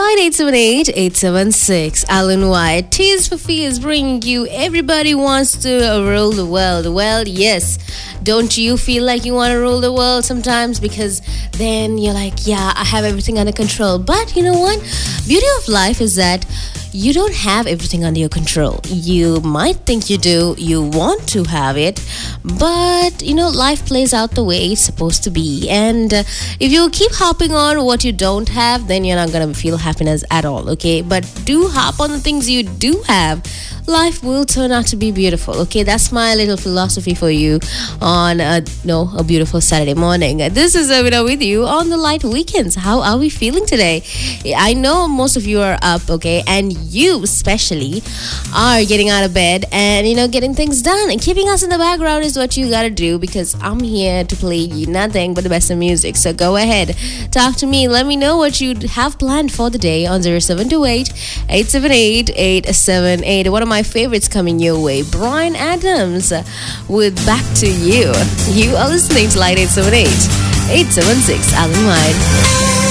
Line 878-876. Alan White. Tears for Fears bringing you Everybody Wants to Rule the World. Well, yes. Don't you feel like you want to rule the world sometimes? Because then you're like, yeah, I have everything under control. But you know what? Beauty of life is that you don't have everything under your control. You might think you do, you want to have it, but life plays out the way it's supposed to be. And if you keep hopping on what you don't have, then you're not gonna feel happiness at all, okay? But do hop on the things you do have. Life will turn out to be beautiful, okay? That's my little philosophy for you on a beautiful Saturday morning. This is Avina with you on the Light Weekends. How are we feeling today? I know most of you are up, okay? And you especially are getting out of bed and, getting things done. And keeping us in the background is what you gotta do, because I'm here to play you nothing but the best of music. So go ahead, talk to me. Let me know what you have planned for the day on 0728-878-878. One of my favorites coming your way, Bryan Adams with Back to You. You are listening to Light 878-876 Alan White.